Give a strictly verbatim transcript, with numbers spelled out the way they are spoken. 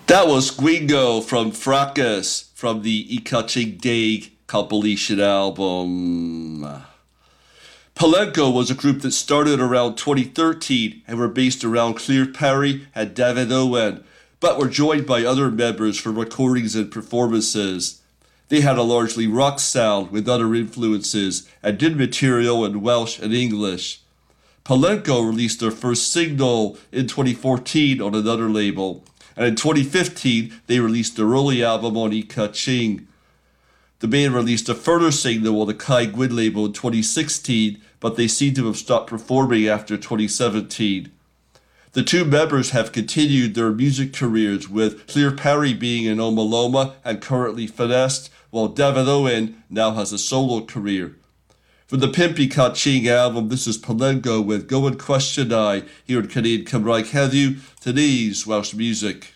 That was Gwingo from Fracas from the Ikaching Daig compilation album. Palenko was a group that started around twenty thirteen and were based around Claire Perry and David Owen, but were joined by other members for recordings and performances. They had a largely rock sound with other influences and did material in Welsh and English. Palenko released their first single in twenty fourteen on another label, and in twenty fifteen they released their early album on Ika Ching. The band released a further single on the Kai Gwyn label in twenty sixteen, but they seem to have stopped performing after twenty seventeen. The two members have continued their music careers, with Claire Perry being in Oma Loma and currently Finessed, while David Owen now has a solo career. For the Pimpy Kaching album, this is Palenko with Go and Question I, here in Canadian Cymraeg Heddiw, today's Welsh music.